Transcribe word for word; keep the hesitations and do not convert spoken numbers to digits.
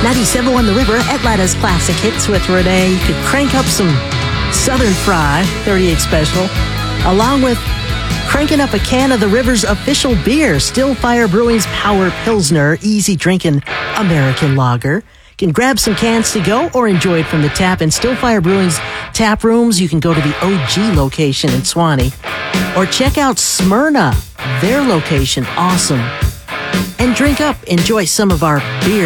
ninety-seven point one The River, Atlanta's classic hits with Renee. You could crank up some Southern Fry, thirty-eight Special, along with cranking up a can of the River's official beer, Still Fire Brewing's Power Pilsner, easy drinking American lager. You can grab some cans to go or enjoy it from the tap in Still Fire Brewing's tap rooms. You can go to the O G location in Swanee or check out Smyrna, their location, awesome. And drink up, enjoy some of our beer.